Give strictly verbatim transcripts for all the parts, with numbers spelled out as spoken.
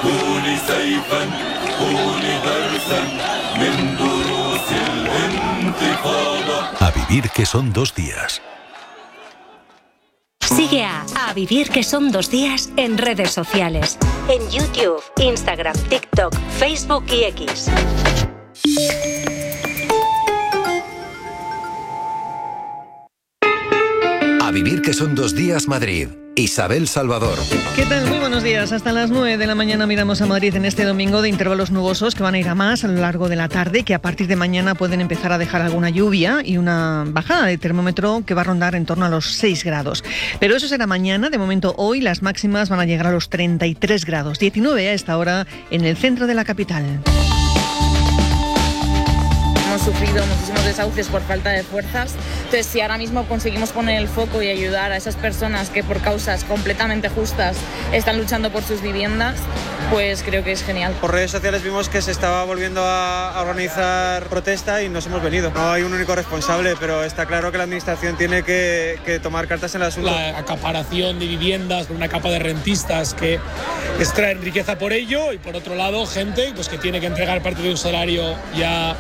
كوني سيفا كوني غرسا من دروس الانتفاضة. A vivir que son dos días. Sigue a A Vivir que son dos días en redes sociales. En YouTube, Instagram, TikTok, Facebook y X. A vivir que son dos días Madrid. Isabel Salvador. ¿Qué tal? Muy buenos días. Hasta las nueve de la mañana miramos a Madrid en este domingo de intervalos nubosos que van a ir a más a lo largo de la tarde, que a partir de mañana pueden empezar a dejar alguna lluvia y una bajada de termómetro que va a rondar en torno a los seis grados. Pero eso será mañana. De momento hoy las máximas van a llegar a los treinta y tres grados, diecinueve a esta hora en el centro de la capital. Hemos sufrido muchísimos desahucios por falta de fuerzas, entonces si ahora mismo conseguimos poner el foco y ayudar a esas personas que por causas completamente justas están luchando por sus viviendas, pues creo que es genial. Por redes sociales vimos que se estaba volviendo a organizar protesta y nos hemos venido. No hay un único responsable, pero está claro que la administración tiene que, que tomar cartas en el asunto. La acaparación de viviendas por una capa de rentistas que extraen riqueza por ello, y por otro lado gente pues, que tiene que entregar parte de un salario ya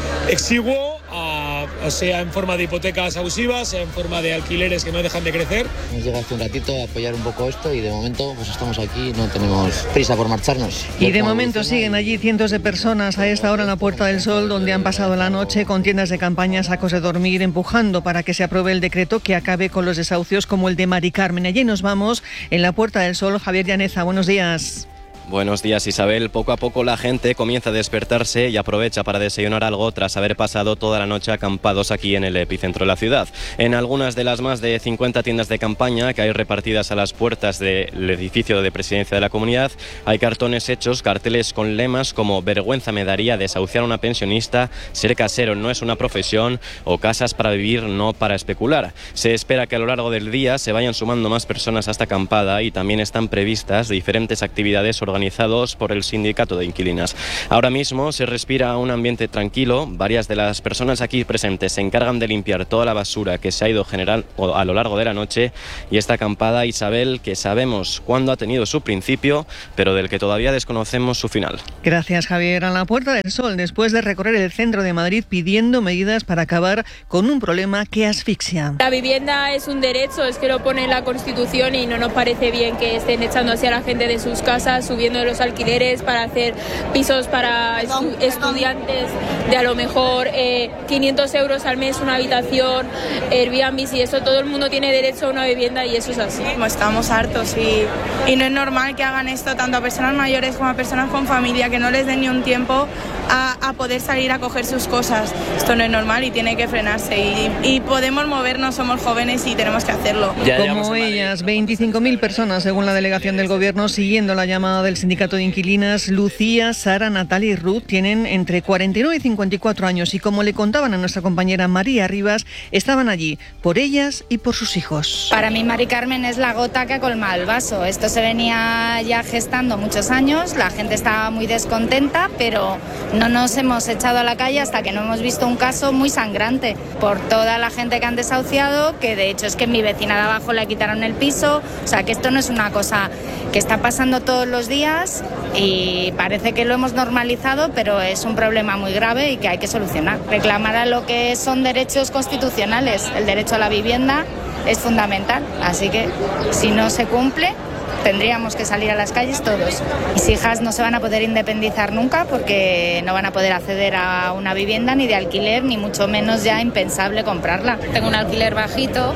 exiguo, a, sea en forma de hipotecas abusivas, sea en forma de alquileres que no dejan de crecer. Hemos llegado hace un ratito a apoyar un poco esto y de momento pues estamos aquí, no tenemos prisa por marcharnos. Y de momento siguen allí cientos de personas a esta hora en la Puerta del Sol, donde han pasado la noche con tiendas de campaña, sacos de dormir, empujando para que se apruebe el decreto que acabe con los desahucios como el de Mari Carmen. Allí nos vamos en la Puerta del Sol. Javier Llaneza, buenos días. Buenos días, Isabel. Poco a poco la gente comienza a despertarse y aprovecha para desayunar algo tras haber pasado toda la noche acampados aquí en el epicentro de la ciudad. En algunas de las más de cincuenta tiendas de campaña que hay repartidas a las puertas del edificio de presidencia de la comunidad, hay cartones hechos, carteles con lemas como "vergüenza me daría desahuciar a una pensionista", "ser casero no es una profesión" o "casas para vivir, no para especular". Se espera que a lo largo del día se vayan sumando más personas a esta acampada y también están previstas diferentes actividades organizadas organizados por el sindicato de inquilinas. Ahora mismo se respira un ambiente tranquilo. Varias de las personas aquí presentes se encargan de limpiar toda la basura que se ha ido generando a lo largo de la noche, y esta acampada, Isabel, que sabemos cuándo ha tenido su principio, pero del que todavía desconocemos su final. Gracias, Javier. A la Puerta del Sol, después de recorrer el centro de Madrid pidiendo medidas para acabar con un problema que asfixia. La vivienda es un derecho, es que lo pone en la Constitución, y no nos parece bien que estén echando así a la gente de sus casas, subiendo de los alquileres para hacer pisos para estu- estudiantes de a lo mejor eh, quinientos euros al mes una habitación, Airbnb, y eso. Todo el mundo tiene derecho a una vivienda y eso es así. Estamos hartos y, y no es normal que hagan esto tanto a personas mayores como a personas con familia, que no les den ni un tiempo a, a poder salir a coger sus cosas. Esto no es normal y tiene que frenarse, y, y podemos movernos, somos jóvenes y tenemos que hacerlo. Como ellas, veinticinco mil personas según la delegación del Gobierno, siguiendo la llamada del sindicato de inquilinas. Lucía, Sara, Natalia y Ruth tienen entre cuarenta y nueve y cincuenta y cuatro años, y como le contaban a nuestra compañera María Rivas, estaban allí por ellas y por sus hijos. Para mí Mari Carmen es la gota que colma el vaso. Esto se venía ya gestando muchos años, la gente estaba muy descontenta, pero no nos hemos echado a la calle hasta que no hemos visto un caso muy sangrante por toda la gente que han desahuciado, que de hecho es que mi vecina de abajo le quitaron el piso. O sea, que esto no es una cosa que está pasando todos los días y parece que lo hemos normalizado, pero es un problema muy grave y que hay que solucionar. Reclamar a lo que son derechos constitucionales. El derecho a la vivienda es fundamental, así que si no se cumple, tendríamos que salir a las calles todos. Mis hijas no se van a poder independizar nunca porque no van a poder acceder a una vivienda ni de alquiler, ni mucho menos ya impensable comprarla. Tengo un alquiler bajito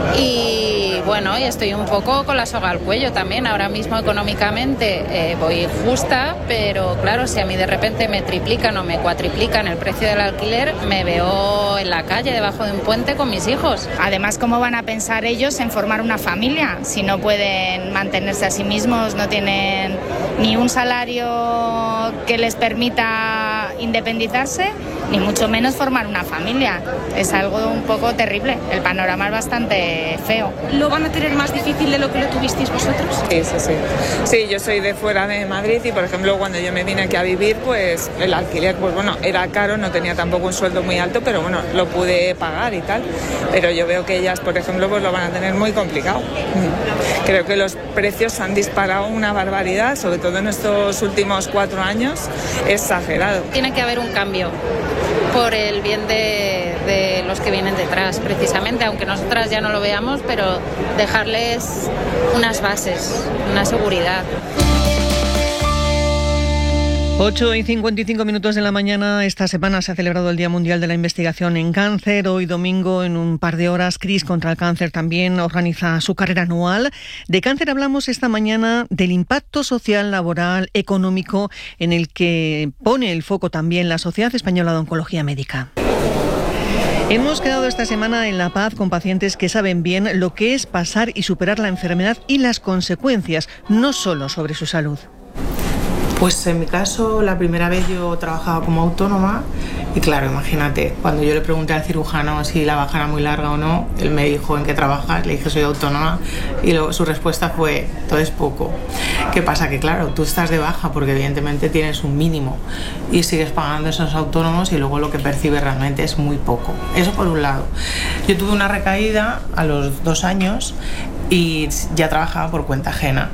y bueno, y estoy un poco con la soga al cuello también. Ahora mismo económicamente eh, voy justa, pero claro, si a mí de repente me triplican o me cuatriplican el precio del alquiler, me veo en la calle debajo de un puente con mis hijos. Además, ¿cómo van a pensar ellos en formar una familia si no pueden mantener a sí mismos, no tienen ni un salario que les permita independizarse, ni mucho menos formar una familia. Es algo un poco terrible, el panorama es bastante feo. ¿Lo van a tener más difícil de lo que lo tuvisteis vosotros? Sí, sí, sí. Sí, yo soy de fuera de Madrid y, por ejemplo, cuando yo me vine aquí a vivir, pues el alquiler, pues bueno, era caro, no tenía tampoco un sueldo muy alto, pero bueno, lo pude pagar y tal. Pero yo veo que ellas, por ejemplo, pues lo van a tener muy complicado. Creo que los precios han disparado una barbaridad, sobre todo en estos últimos cuatro años, exagerado. Tiene que haber un cambio por el bien de, de los que vienen detrás, precisamente, aunque nosotras ya no lo veamos, pero dejarles unas bases, una seguridad. ocho y cincuenta y cinco minutos de la mañana. Esta semana se ha celebrado el Día Mundial de la Investigación en Cáncer. Hoy domingo, en un par de horas, CRIS contra el Cáncer también organiza su carrera anual. De cáncer hablamos esta mañana del impacto social, laboral, económico, en el que pone el foco también la Sociedad Española de Oncología Médica. Hemos quedado esta semana en La Paz con pacientes que saben bien lo que es pasar y superar la enfermedad y las consecuencias, no solo sobre su salud. Pues en mi caso, la primera vez yo trabajaba como autónoma y claro, imagínate, cuando yo le pregunté al cirujano si la baja era muy larga o no, él me dijo ¿en qué trabajas? Le dije soy autónoma y luego su respuesta fue todo es poco. ¿Qué pasa? Que claro, tú estás de baja porque evidentemente tienes un mínimo y sigues pagando esos autónomos y luego lo que percibes realmente es muy poco. Eso por un lado. Yo tuve una recaída a los dos años y ya trabajaba por cuenta ajena.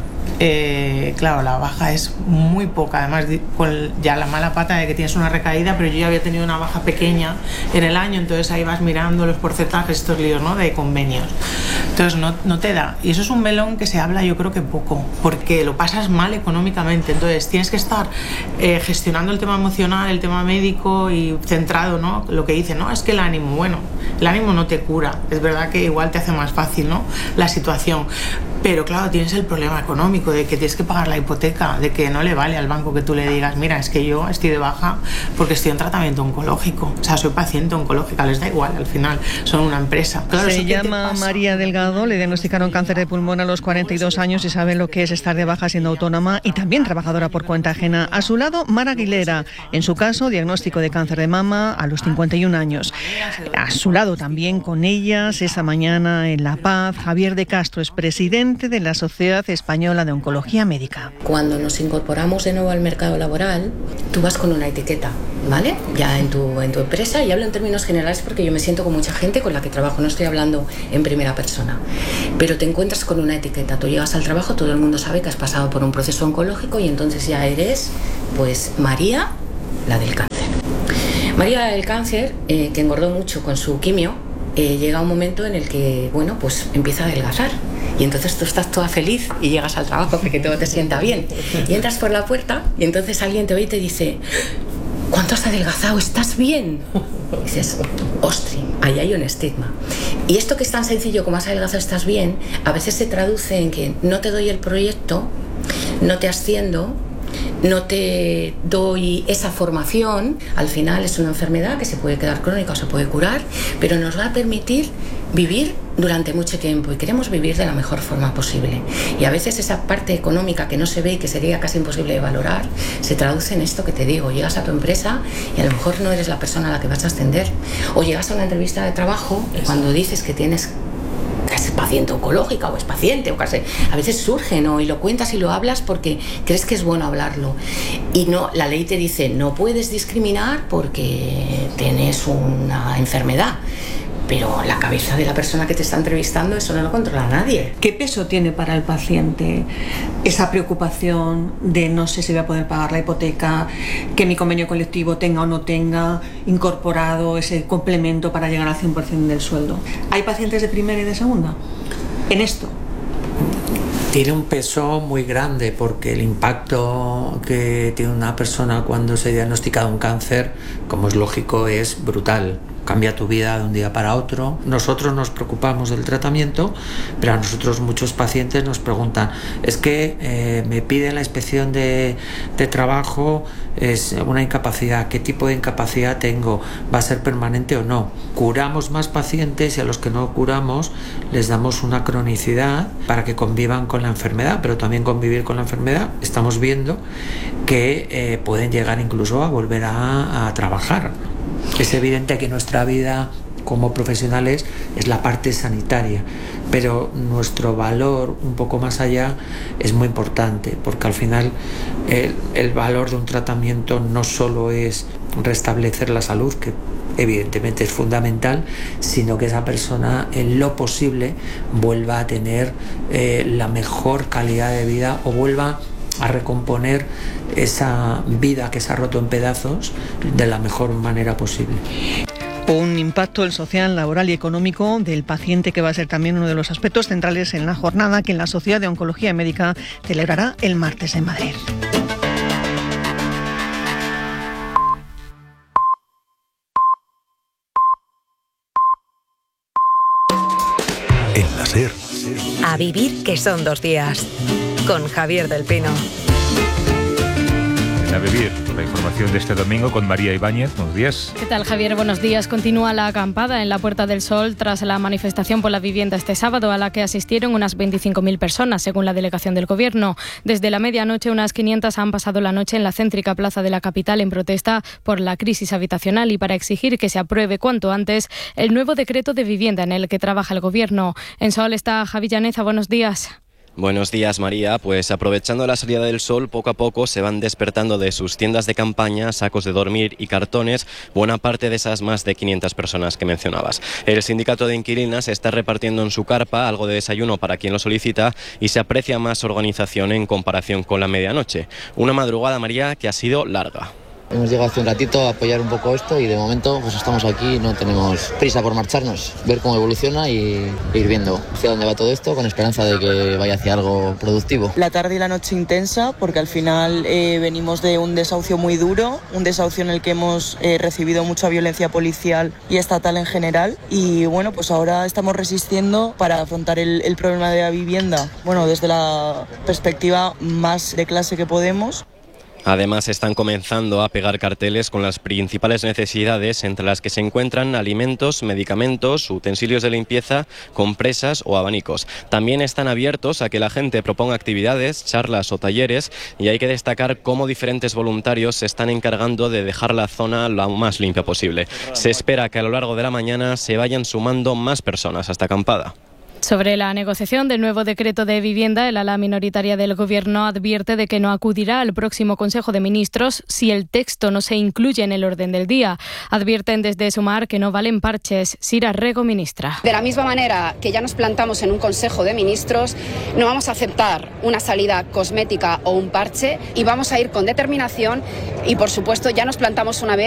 Eh, claro, la baja es muy poca, además con ya la mala pata de que tienes una recaída, pero yo ya había tenido una baja pequeña en el año, entonces ahí vas mirando los porcentajes, estos líos, ¿no?, de convenios, entonces no, no te da, y eso es un melón que se habla yo creo que poco, porque lo pasas mal económicamente, entonces tienes que estar eh, gestionando el tema emocional, el tema médico y centrado, ¿no?, lo que dicen, no, es que el ánimo, bueno, el ánimo no te cura, es verdad que igual te hace más fácil, ¿no?, la situación, pero claro, tienes el problema económico de que tienes que pagar la hipoteca, de que no le vale al banco que tú le digas, mira, es que yo estoy de baja porque estoy en tratamiento oncológico, o sea, soy paciente oncológica, les da igual, al final son una empresa. Claro, se llama María Delgado, le diagnosticaron cáncer de pulmón a los cuarenta y dos años y sabe lo que es estar de baja siendo autónoma y también trabajadora por cuenta ajena. A su lado, Mara Aguilera, en su caso, diagnóstico de cáncer de mama a los cincuenta y un años. A su lado también con ellas, esa mañana en La Paz, Javier de Castro es presidente de la Sociedad Española de Oncología Médica. Cuando nos incorporamos de nuevo al mercado laboral, tú vas con una etiqueta, ¿vale? Ya en tu, en tu empresa, y hablo en términos generales porque yo me siento con mucha gente con la que trabajo, no estoy hablando en primera persona, pero te encuentras con una etiqueta, tú llegas al trabajo, todo el mundo sabe que has pasado por un proceso oncológico y entonces ya eres, pues, María, la del cáncer. María, la del cáncer, eh, que engordó mucho con su quimio, eh, llega un momento en el que, bueno, pues empieza a adelgazar. Y entonces tú estás toda feliz y llegas al trabajo porque todo te sienta bien. Y entras por la puerta y entonces alguien te ve y te dice, ¿cuánto has adelgazado? ¿Estás bien? Y dices, ostri, ahí hay un estigma. Y esto que es tan sencillo como has adelgazado, estás bien, a veces se traduce en que no te doy el proyecto, no te asciendo, no te doy esa formación. Al final es una enfermedad que se puede quedar crónica o se puede curar, pero nos va a permitir vivir durante mucho tiempo y queremos vivir de la mejor forma posible. Y a veces esa parte económica que no se ve y que sería casi imposible de valorar se traduce en esto que te digo. Llegas a tu empresa y a lo mejor no eres la persona a la que vas a ascender, o llegas a una entrevista de trabajo y cuando dices que tienes que es paciente oncológica o es paciente o casi, a veces surge, ¿no?, y lo cuentas y lo hablas porque crees que es bueno hablarlo, y no, la ley te dice no puedes discriminar porque tienes una enfermedad, pero la cabeza de la persona que te está entrevistando, eso no lo controla nadie. ¿Qué peso tiene para el paciente esa preocupación de no sé si voy a poder pagar la hipoteca, que mi convenio colectivo tenga o no tenga incorporado ese complemento para llegar al cien por ciento del sueldo? ¿Hay pacientes de primera y de segunda en esto? Tiene un peso muy grande porque el impacto que tiene una persona cuando se diagnostica un cáncer, como es lógico, es brutal. cambia tu vida de un día para otro. Nosotros nos preocupamos del tratamiento, pero a nosotros muchos pacientes nos preguntan, es que eh, me piden la inspección de, de trabajo, es una incapacidad, ¿qué tipo de incapacidad tengo? ¿Va a ser permanente o no? Curamos más pacientes y a los que no curamos les damos una cronicidad para que convivan con la enfermedad, pero también convivir con la enfermedad estamos viendo que eh, pueden llegar incluso a volver a, a trabajar. Es evidente que nuestra vida como profesionales es la parte sanitaria, pero nuestro valor un poco más allá es muy importante, porque al final el, el valor de un tratamiento no solo es restablecer la salud, que evidentemente es fundamental, sino que esa persona en lo posible vuelva a tener eh, la mejor calidad de vida o vuelva a recomponer esa vida que se ha roto en pedazos de la mejor manera posible. Un impacto el social, laboral y económico del paciente, que va a ser también uno de los aspectos centrales en la jornada que en la Sociedad de Oncología Médica celebrará el martes en Madrid. En la SER. A vivir que son dos días. Con Javier del Pino. A vivir, la información de este domingo con María Ibáñez. Buenos días. ¿Qué tal, Javier? Buenos días. Continúa la acampada en la Puerta del Sol tras la manifestación por la vivienda este sábado, a la que asistieron unas veinticinco mil personas, según la delegación del Gobierno. Desde la medianoche, unas quinientas han pasado la noche en la céntrica plaza de la capital en protesta por la crisis habitacional y para exigir que se apruebe cuanto antes el nuevo decreto de vivienda en el que trabaja el Gobierno. En Sol está Javi Llaneza. Buenos días. Buenos días, María. Pues aprovechando la salida del sol, poco a poco se van despertando de sus tiendas de campaña, sacos de dormir y cartones buena parte de esas más de quinientas personas que mencionabas. El sindicato de inquilinas está repartiendo en su carpa algo de desayuno para quien lo solicita y se aprecia más organización en comparación con la medianoche. Una madrugada, María, que ha sido larga. Hemos llegado hace un ratito a apoyar un poco esto y de momento pues estamos aquí, no tenemos prisa por marcharnos, ver cómo evoluciona y ir viendo hacia dónde va todo esto con esperanza de que vaya hacia algo productivo. La tarde y la noche intensa porque al final eh, venimos de un desahucio muy duro, un desahucio en el que hemos eh, recibido mucha violencia policial y estatal en general y bueno, pues ahora estamos resistiendo para afrontar el, el problema de la vivienda, bueno, desde la perspectiva más de clase que podemos. Además, están comenzando a pegar carteles con las principales necesidades, entre las que se encuentran alimentos, medicamentos, utensilios de limpieza, compresas o abanicos. También están abiertos a que la gente proponga actividades, charlas o talleres, y hay que destacar cómo diferentes voluntarios se están encargando de dejar la zona lo más limpia posible. Se espera que a lo largo de la mañana se vayan sumando más personas a esta acampada. Sobre la negociación del nuevo decreto de vivienda, el ala minoritaria del Gobierno advierte de que no acudirá al próximo Consejo de Ministros si el texto no se incluye en el orden del día. Advierten desde Sumar que no valen parches. Sira Rego, ministra. De la misma manera que ya nos plantamos en un Consejo de Ministros, no vamos a aceptar una salida cosmética o un parche y vamos a ir con determinación y, por supuesto, ya nos plantamos una vez